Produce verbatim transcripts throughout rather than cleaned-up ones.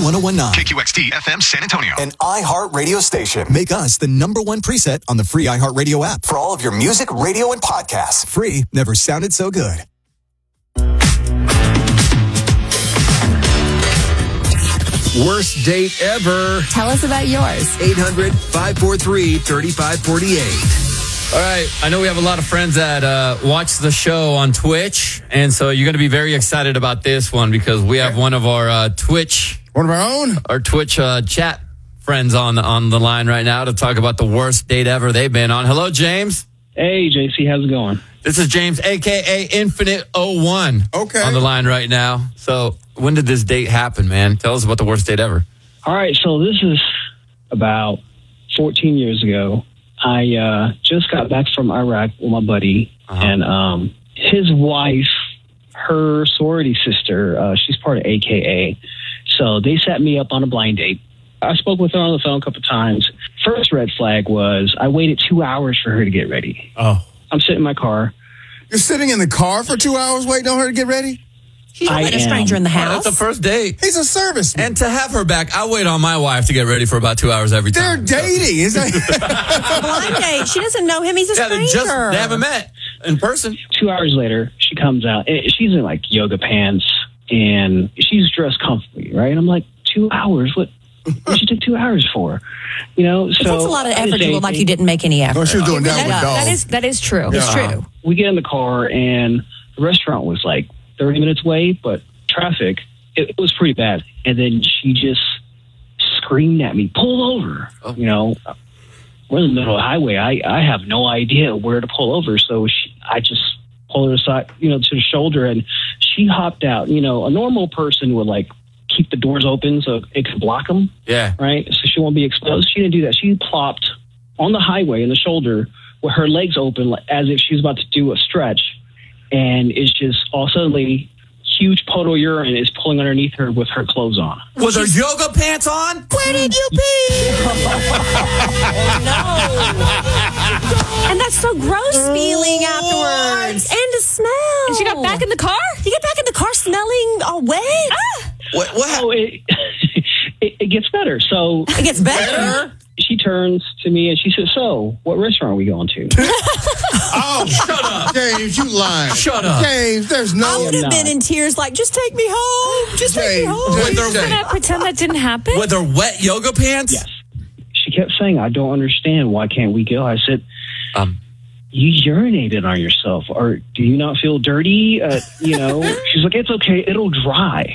one oh one nine. K Q X T F M San Antonio. An iHeart radio station. Make us the number one preset on the free iHeartRadio app for all of your music, radio, and podcasts. Free never sounded so good. Worst date ever. Tell us about yours. eight hundred, five four three, three five four eight. All right. I know we have a lot of friends that uh, watch the show on Twitch. And so you're going to be very excited about this one because we have one of our uh, Twitch. One of our own? Our Twitch uh, chat friends on, on the line right now to talk about the worst date ever they've been on. Hello, James. Hey, J C. How's it going? This is James, a k a. Infinite oh one. Okay. On the line right now. So when did this date happen, man? Tell us about the worst date ever. All right, so this is about fourteen years ago. I uh, just got back from Iraq with my buddy, uh-huh. and um, his wife, her sorority sister, uh, she's part of A K A. So they set me up on a blind date. I spoke with her on the phone a couple times. First red flag was I waited two hours for her to get ready. Oh. I'm sitting in my car. You're sitting in the car for two hours waiting on her to get ready? She's not a stranger in the house. Oh, that's the first date. He's a serviceman. And to have her back, I wait on my wife to get ready for about two hours every They're time. dating. Is that? Blind date. She doesn't know him. He's a Yeah, stranger. they just they haven't met in person. Two hours later, she comes out. and She's in like yoga pants and she's dressed comfortably, right? I'm like, two hours? What? What she took two hours for? You know, so it takes a lot of I didn't effort say to look like anything. you didn't make any effort. Oh, she was doing that with that, dogs. that is that is true. Yeah. It's true. We get in the car and the restaurant was like thirty minutes away, but traffic, it, it was pretty bad. And then she just screamed at me, pull over. Oh. You know, we're in the middle of the highway. I, I have no idea where to pull over. So she, I just pulled her aside, you know, to the shoulder and she hopped out. You know, a normal person would like keep the doors open so it could block them. Yeah. Right. So she won't be exposed. She didn't do that. She plopped on the highway in the shoulder with her legs open as if she was about to do a stretch. And it's just all suddenly huge puddle of urine is pulling underneath her with her clothes on. Was her yoga pants on? Where did you pee? No. And that's so gross feeling afterwards. And the smell. And she got back in the car? You get back in the car smelling all wet? Ah. What, what Oh, it, it, it gets better. So It gets better? she turns to me and she says, so what restaurant are we going to? Oh, shut up. James, you lying. Shut up. James, there's no... I would have been in tears like, just take me home. Just take me James, home. With Can her, I pretend that didn't happen? with her wet yoga pants? Yes. She kept saying, I don't understand. Why can't we go? I said, Um, you urinated on yourself. Or do you not feel dirty? Uh, you know, she's like, it's okay. It'll dry.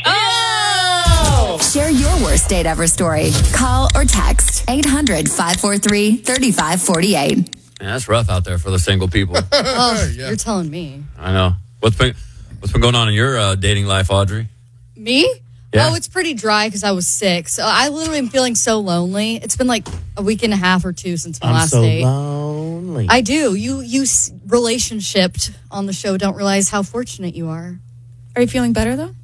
Share your worst date ever story. Call or text eight hundred, five four three, three five four eight. Man, that's rough out there for the single people. Oh, you're telling me. I know. What's been what's been going on in your uh, dating life, Audrey? Me? Yeah. Oh, it's pretty dry because I was sick. So I literally am feeling so lonely. It's been like a week and a half or two since my I'm last so date. lonely. I do. You you s- relationshiped on the show don't realize how fortunate you are. Are you feeling better, though?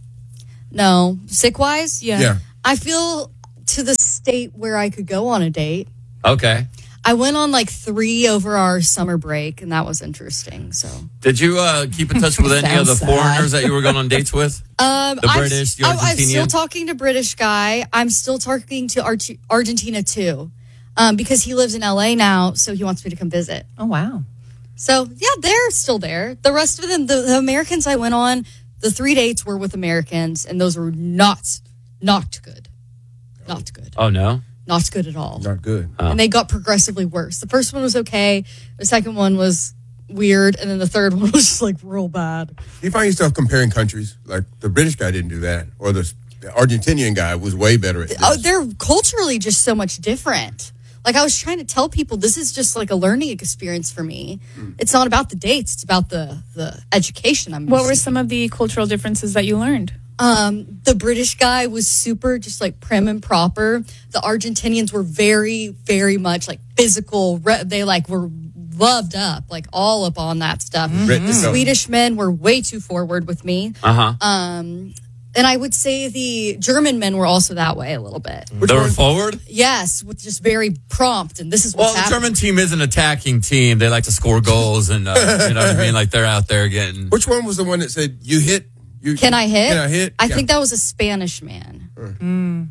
No. Sick wise? Yeah. Yeah. I feel to the state where I could go on a date. Okay. I went on like three over our summer break, and that was interesting. So, Did you uh, keep in touch with any of the Sounds sad. foreigners that you were going on dates with? um, The I'm, British, the I- I'm still Argentinian? talking to British guy. I'm still talking to Ar- Argentina too, um, because he lives in L A now, so he wants me to come visit. Oh, wow. So yeah, they're still there. The rest of them, the, the Americans I went on, the three dates were with Americans, and those were not, not good, not good, Oh, no? not good at all. Not good. Oh. And they got progressively worse. The first one was okay. The second one was weird. And then the third one was just like real bad. You find yourself comparing countries. Like the British guy didn't do that. Or the, the Argentinian guy was way better at this. Oh, they're culturally just so much different. Like I was trying to tell people, this is just like a learning experience for me. Mm. It's not about the dates. It's about the, the education I'm What were receiving. some of the cultural differences that you learned? Um, the British guy was super just like prim and proper. The Argentinians were very, very much like physical. Re- they like were loved up, like all up on that stuff. Mm-hmm. The Swedish men were way too forward with me. Uh-huh. Um, and I would say the German men were also that way a little bit. They were forward? Yes, with just very prompt. And this is Well, what's the happening. German team is an attacking team. They like to score goals and, uh, you know what I mean? Like they're out there getting... Which one was the one that said, you hit? You, Can I hit? Can I hit? I Yeah. think that was a Spanish man. And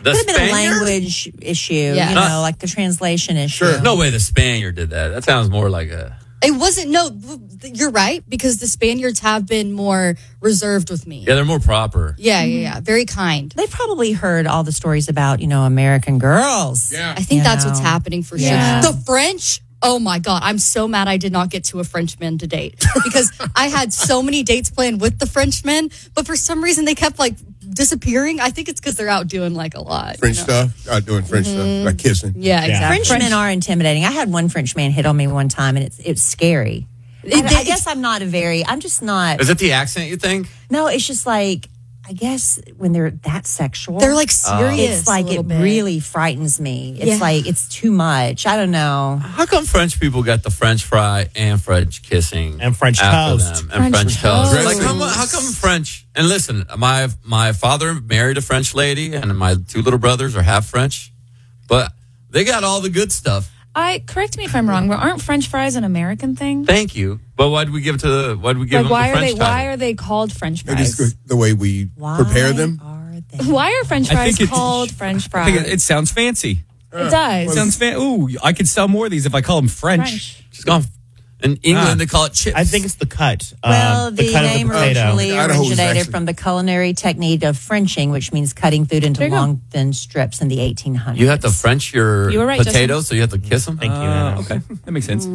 The Could have been a Spaniard? language issue, Yeah. you know, Uh, like the translation issue. Sure. No way the Spaniard did that. That sounds more like a. It wasn't, no, you're right, because the Spaniards have been more reserved with me. Yeah, they're more proper. Yeah, yeah, yeah. Very kind. They probably heard all the stories about, you know, American girls. Yeah. I think You that's know. what's happening for Yeah. sure. The French, oh my God, I'm so mad I did not get to a Frenchman to date because I had so many dates planned with the Frenchmen, but for some reason they kept like disappearing. I think it's because they're out doing like a lot. French you know? stuff, out doing French stuff, like kissing. Yeah, exactly. Frenchmen are intimidating. I had one French man hit on me one time, and it's it's scary. I, I guess I'm not a very. I'm just not. Is it the accent, you think? No, it's just like I guess when they're that sexual, They're like serious. It's like a it little bit. really frightens me. It's Yeah. like it's too much. I don't know. How come French people got the French fry and French kissing And French after toast. them and French, French toast? toast. Like how, mu- how come French? And listen, my my father married a French lady, and my two little brothers are half French, but they got all the good stuff. I correct me if I'm wrong, but aren't French fries an American thing? Thank you. But why did we give it to the? Why did we give Like them why the are French they title? why are they called French Maybe fries? it's the way we Why prepare them. Are they? Why are French I fries think it- called French I fries? think it, it sounds fancy. It does. It sounds fan. Ooh, I could sell more of these if I call them French. French. She's gone. In England, Ah. they call it chips. I think it's the cut. Well, um, the, the cut name of the potato. originally Idaho's originated actually- from the culinary technique of Frenching, which means cutting food into There you go. long, thin strips in the eighteen hundreds. you have to French your You were right, potatoes, so you have to kiss them. Thank you, Uh, Anna. okay, that makes sense.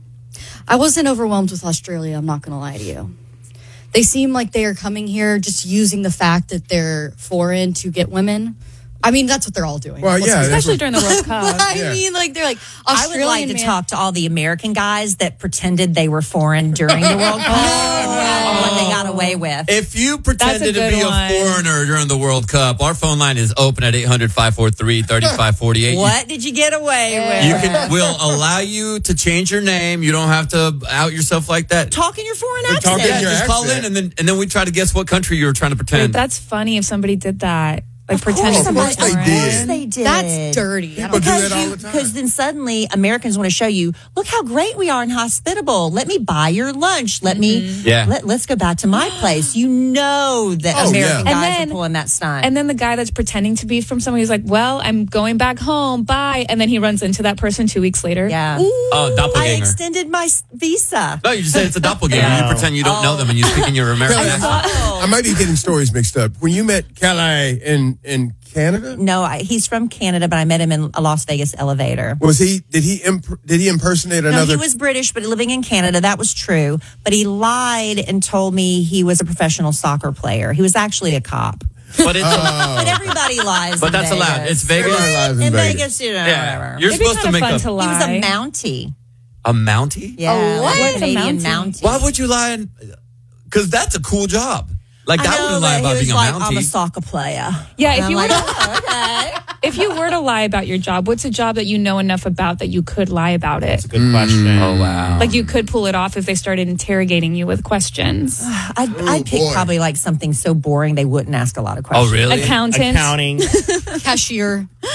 I wasn't overwhelmed with Australia, I'm not going to lie to you. They seem like they are coming here just using the fact that they're foreign to get women. I mean, that's what they're all doing. Well, Let's yeah, be- that's Especially what- during the World Cup. I Yeah. mean, like they're like I Australian would like to man- talk to all the American guys that pretended they were foreign during the World Cup. What they got away with. If you That's a pretended to good be a one. foreigner during the World Cup, our phone line is open at eight hundred, five four three, three five four eight. What did you get away with? You can, we'll allow you to change your name. You don't have to out yourself like that. Talk in your foreign We're accent. talking Yeah, your just call accent. in, and then and then we try to guess what country you were trying to Dude, pretend. that's funny if somebody did that. Like Of course pretending to be somebody- they of did. course they did. That's dirty. I People don't do know. that all the time. Because then suddenly Americans want to show you, look how great we are and hospitable. Let me buy your lunch. Let me, Yeah. let, let's go back to my place. You know that Oh, American yeah. And guys then- are pulling that stunt. And then the guy that's pretending to be from somewhere, he's like, well, I'm going back home. Bye. And then he runs into that person two weeks later. yeah. Oh, I doppelganger. extended my s- visa. No, you just said it's a doppelganger. Yeah. You pretend you don't know Oh. them, and you speak in your American Kelly, accent. I might be getting stories mixed up. When you met Calais in in Canada, No, I, he's from Canada, but I met him in a Las Vegas elevator. was he? Did he? Imp- did he impersonate No, another? he was British, but living in Canada. That was true. But he lied and told me he was a professional soccer player. He was actually a cop. But it's But everybody lies. but in that's Vegas. allowed. It's Vegas. Everybody lies in In Vegas. Vegas, you know. Yeah, whatever. you're It'd be supposed to kind of make fun a, to He was lie. a Mountie. a Mountie. Yeah, A what? like a Canadian What's a Mountie? Mountie. Why would you lie? Because that's a cool job. Like I that know, wouldn't lie but about he was being a like, Mountie. I'm a soccer player. Yeah, And if I'm you like, were to- oh, okay. If you were to lie about your job, what's a job that you know enough about that you could lie about it? Good question. Oh wow. Like you could pull it off if they started interrogating you with questions. I'd, I'd pick boy. probably like something so boring they wouldn't ask a lot of Oh questions. really? Accountant. Accounting. cashier.